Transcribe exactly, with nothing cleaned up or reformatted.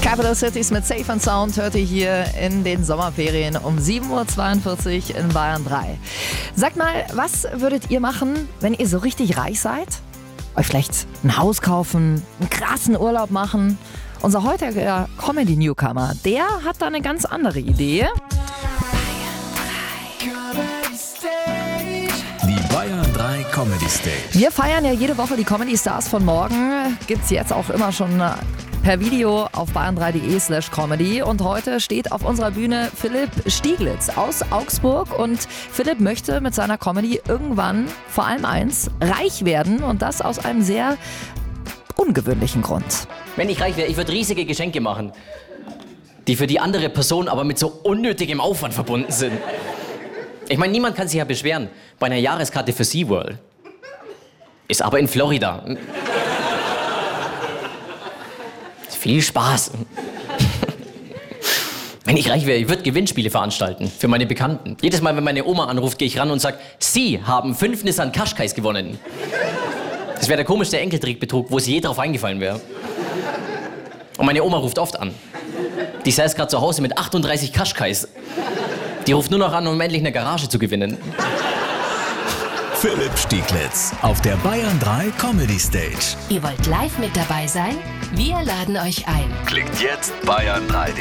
Capital Cities mit Safe and Sound hört ihr hier in den Sommerferien um sieben Uhr zweiundvierzig in Bayern drei. Sagt mal, was würdet ihr machen, wenn ihr so richtig reich seid? Euch vielleicht ein Haus kaufen, einen krassen Urlaub machen? Unser heutiger Comedy-Newcomer, der hat da eine ganz andere Idee. Die Bayern drei Comedy Stage. Wir feiern ja jede Woche die Comedy Stars von morgen. Gibt's jetzt auch immer schon per Video auf bayern drei punkt de slash comedy. Und heute steht auf unserer Bühne Philipp Stieglitz aus Augsburg. Und Philipp möchte mit seiner Comedy irgendwann vor allem eins, reich werden. Und das aus einem sehr ungewöhnlichen Grund. Wenn ich reich wäre, ich würde riesige Geschenke machen, die für die andere Person aber mit so unnötigem Aufwand verbunden sind. Ich meine, niemand kann sich ja beschweren bei einer Jahreskarte für SeaWorld. Ist aber in Florida. Viel Spaß. Wenn ich reich wäre, ich würde Gewinnspiele veranstalten für meine Bekannten. Jedes Mal, wenn meine Oma anruft, gehe ich ran und sage, Sie haben fünf Nissan Qashqais gewonnen. Das wäre der komischste Enkeltrickbetrug, wo sie je drauf eingefallen wäre. Und meine Oma ruft oft an. Die saß gerade zu Hause mit achtunddreißig Qashqais. Die ruft nur noch an, um endlich eine Garage zu gewinnen. Philipp Stieglitz auf der Bayern drei Comedy Stage. Ihr wollt live mit dabei sein? Wir laden euch ein. Klickt jetzt bayern drei punkt de.